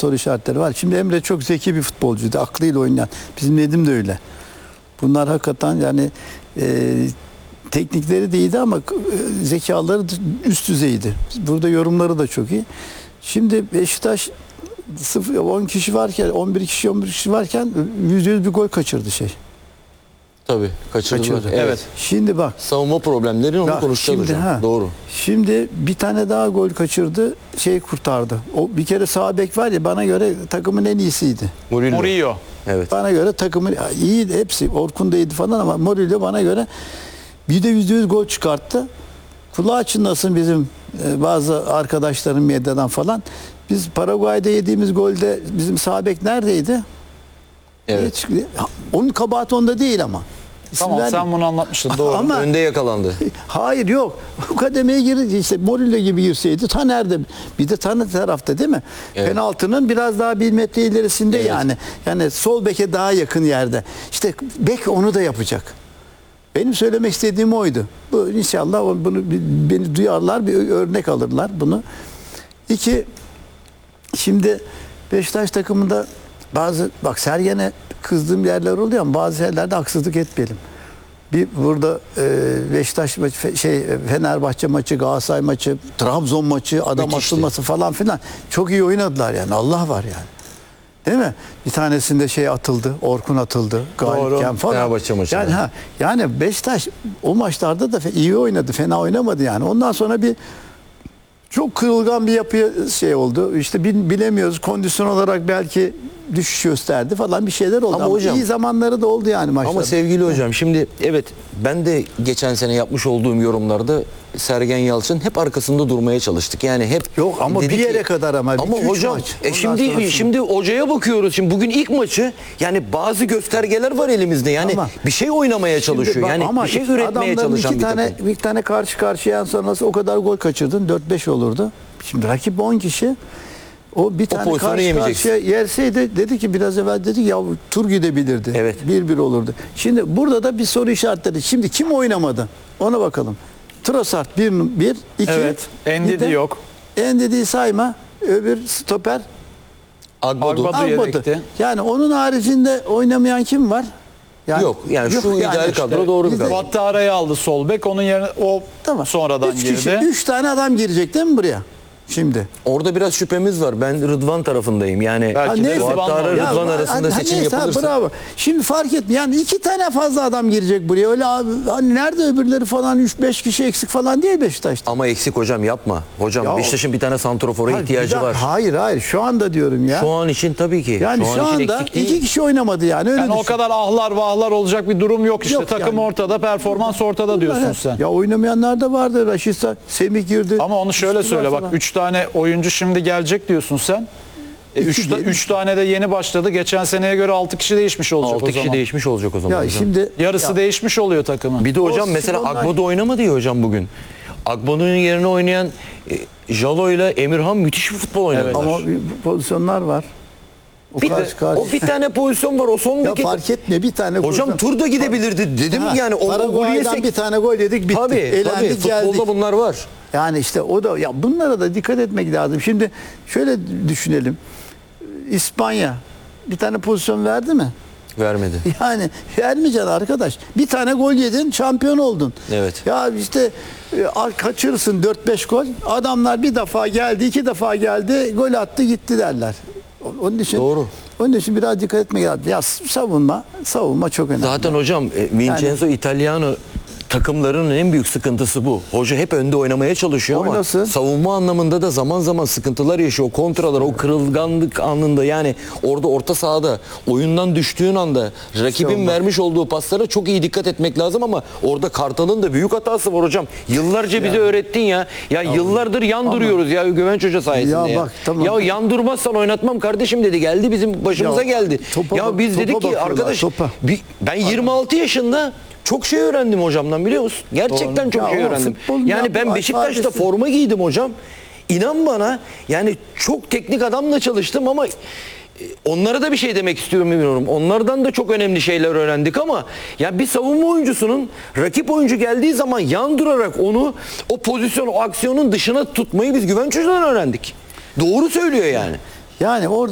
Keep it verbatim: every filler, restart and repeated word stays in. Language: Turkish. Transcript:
soru işaretleri var. Şimdi Emre çok zeki bir futbolcuydu. Aklıyla oynayan. Bizim Nedim de öyle. Bunlar hakikaten yani e, teknikleri de iyiydi ama e, zekaları üst düzeydi. Burada yorumları da çok iyi. Şimdi Beşiktaş on kişi varken, on bir kişi on bir kişi varken yüzde yüz bir gol kaçırdı şey. Tabii kaçırdılar. Kaçırdı. Evet. Evet. Şimdi bak. Savunma problemleri onu Ya konuşacağız şimdi, hocam. ha, Doğru. Şimdi bir tane daha gol kaçırdı. Şey kurtardı. O bir kere sağ bek var ya, bana göre takımın en iyisiydi. Murillo. Murillo. Evet. Bana göre takımın iyiydi hepsi. Orkun da iyiydi falan ama Murillo bana göre bir de yüzde yüz gol çıkarttı. Kulağı çınlasın bizim e, bazı arkadaşların medyadan falan. Biz Paraguay'da yediğimiz golde bizim sağ bek neredeydi? Evet. Hiç, onun kabahati onda değil ama. İsim Tamam vermeyeyim. sen bunu anlatmıştın doğru. Ama Önde yakalandı. hayır yok. Bu kademeye girince işte Murillo gibi girseydi Taner'de, bir de Taner tarafta değil mi? Evet. Penaltının biraz daha bir metre ilerisinde Evet. yani. Yani sol beke daha yakın yerde. İşte bek onu da yapacak. Benim söylemek istediğim oydu. Bu inşallah bunu beni duyarlar, bir örnek alırlar bunu. İki, şimdi Beşiktaş takımında bazı bak Sergen'e kızdığım yerler oluyor ama bazı yerlerde haksızlık etmeyelim. Bir burada e, Beşiktaş maçı, şey Fenerbahçe maçı, Galatasaray maçı, Trabzon maçı, adam Müthişti. atılması falan filan çok iyi oynadılar yani. Allah var yani. Değil mi? Bir tanesinde şey atıldı, Orkun atıldı, galipken falan. Fenerbahçe maçında. Yani ha, yani Beşiktaş o maçlarda da iyi oynadı, fena oynamadı yani. Ondan sonra bir çok kırılgan bir yapıya şey oldu. İşte bilemiyoruz. Kondisyon olarak belki düşüş gösterdi falan bir şeyler oldu. Ama Ama, hocam- iyi zamanları da oldu yani maçta. Ama sevgili hocam şimdi evet ben de geçen sene yapmış olduğum yorumlarda Sergen Yalçın hep arkasında durmaya çalıştık. Yani hep Yok ama dedi bir yere ki- kadar ama. Ama iki, üç hocam maç. e Ondan şimdi sonrasını- şimdi hocaya bakıyoruz. Şimdi bugün ilk maçı yani bazı göstergeler var elimizde. Yani Ama- bir şey oynamaya Şimdi çalışıyor. bak, Yani ama bir şey üretmeye adamların çalışan iki bir tane, takım. bir tane karşı karşıya sonrası o kadar gol kaçırdın. dört beş olurdu. Şimdi rakip on kişi. O bir tane pozisyonu karşı yemeyeceksin. karşıya yerseydi dedi ki biraz evvel dedi ya tur gidebilirdi. Evet. bir bir olurdu. Şimdi burada da bir soru işaretleri. Şimdi kim oynamadı? Ona bakalım. Trossard bir, bir iki. Evet. Endidi yok. Endidi sayma. Öbür stoper Agbodu. Agbodu. Agbodu. yedekte. Yani onun haricinde oynamayan kim var? Yani, Yok yani şu ideal işte kadro doğru bir biz de- kadro. Vattara'yı aldı sol bek. Onun yerine o Tamam. sonradan üç girdi. kişi, üç tane adam girecek değil mi buraya? Şimdi. Orada biraz şüphemiz var. Ben Rıdvan tarafındayım. Yani Belki Ha, de neyse. Vattara Rıdvan- Rıdvan Ya, arasında hani- seçim neyse, ha, yapılırsa. Bravo. Şimdi fark etmiyor. Yani iki tane fazla adam girecek buraya. Öyle abi, hani nerede öbürleri falan üç beş kişi eksik falan değil Beşiktaş'ta. Ama eksik hocam yapma. Hocam Ya- Beşiktaş'ın bir tane santrofora Hayır, ihtiyacı bir dakika, var. Hayır hayır şu anda diyorum ya. Şu an için tabii ki. yani şu, an için anda eksik değil. iki kişi oynamadı yani öyle Yani o düşün. kadar ahlar vahlar olacak bir durum yok işte. Yok Takım yani. ortada, performans ortada diyorsun Evet. sen. Ya oynamayanlar da vardı. Raşitsa, Semih girdi. Ama onu şöyle Üstü var söyle bak falan. üç tane oyuncu şimdi gelecek diyorsun sen. E, İki üç, ta- değil. üç tane de yeni başladı. Geçen seneye göre altı kişi değişmiş olacak altı o kişi zaman. değişmiş olacak o zaman. Ya hocam. şimdi Yarısı ya, değişmiş oluyor takımın. Bir de hocam O mesela Sivonlar- Agbodu oynamadı ya hocam bugün. Agbodu'nun yerine oynayan e, Jalo ile Emirhan müthiş bir futbol oynadılar. Evet. ama bir pozisyonlar var. O bir, de- karşı karşı. o bir tane pozisyon var o son Ya dakika. fark etmiyor bir tane. Hocam pozisyon- tur da gidebilirdi dedim Ha, yani o, o golü Paraguay'dan yesek. bir tane gol yedik bitti. Tabii Elendik tabii geldik. futbolda bunlar var. Yani işte o da ya bunlara da dikkat etmek lazım. Şimdi şöyle düşünelim. İspanya bir tane pozisyon verdi mi? Vermedi. Yani vermeyeceksin arkadaş. Bir tane gol yedin, şampiyon oldun. Evet. Ya işte e, kaçırırsın dört beş gol. Adamlar bir defa geldi, iki defa geldi, gol attı gitti derler. Onun için Doğru. Onun için biraz dikkat etmek lazım. Ya savunma, savunma çok önemli. Zaten hocam e, Vincenzo Italiano takımlarının en büyük sıkıntısı bu. Hoca hep önde oynamaya çalışıyor Oynasın. ama savunma anlamında da zaman zaman sıkıntılar yaşıyor. Kontralar, o kırılganlık anında yani orada orta sahada oyundan düştüğün anda rakibin olmaz. vermiş olduğu paslara çok iyi dikkat etmek lazım ama orada Kartal'ın da büyük hatası var hocam. Yıllarca bize öğrettin ya. Ya yıllardır yan duruyoruz ya Güvenç Hoca sayesinde Ya ya. bak, tamam. Ya yan durmazsan oynatmam kardeşim dedi. Geldi bizim başımıza Ya, geldi. topa ya bak- biz topa dedik ki bakıyorlar, arkadaş topa. bir- ben yirmi altı yaşında çok şey öğrendim hocamdan biliyor musun? Gerçekten Doğru. çok Ya şey o öğrendim. futbolun Yani ya ben bu Beşiktaş'ta alfabesi. forma giydim hocam. İnan bana yani çok teknik adamla çalıştım ama e, onlara da bir şey demek istiyorum bilmiyorum. Onlardan da çok önemli şeyler öğrendik ama ya bir savunma oyuncusunun rakip oyuncu geldiği zaman yan durarak onu o pozisyon, o aksiyonun dışına tutmayı biz Güvenç Hoca'dan öğrendik. Doğru söylüyor yani. Yani orada